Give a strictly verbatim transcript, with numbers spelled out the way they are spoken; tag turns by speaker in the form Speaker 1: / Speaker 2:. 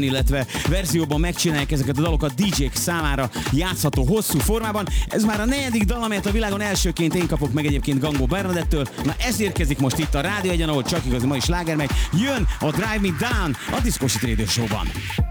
Speaker 1: illetve verzióban megcsinálják ezeket a dalokat dé jék számára játszható hosszú formában. Ez már a negyedik dal, amelyet a világon elsőként én kapok meg egyébként Gangó Bernadettől. Na ez érkezik most itt a Rádió Egyen, ahol csak igazi mai sláger megy. Jön a Drive Me Down a Disco Shit Radio Show-ban.